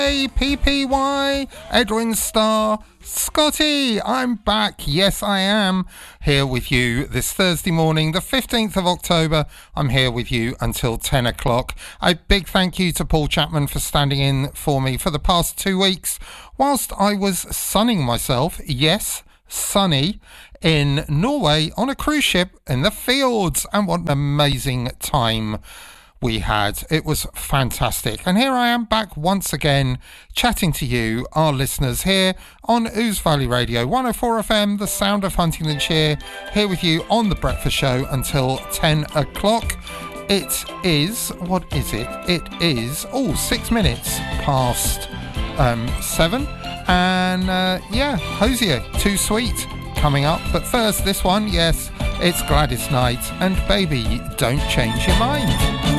Hey, PPY, Edwin Starr, Scotty, I'm back. Yes, I am here with you this Thursday morning, the 15th of October. I'm here with you until 10 o'clock. A big thank you to Paul Chapman for standing in for me for the past 2 weeks whilst I was sunning myself. Yes, sunny in Norway on a cruise ship in the fjords. And what an amazing time we had. It was fantastic. And here I am back once again chatting to you, our listeners, here on Ouse Valley Radio 104 FM, the sound of Huntingdonshire, here with you on the breakfast show until 10 o'clock. It is, what is it? It is 6 minutes past 7. And yeah, Hosier, Too Sweet coming up. But first, this one, yes, it's Gladys Knight and Baby, Don't Change Your Mind.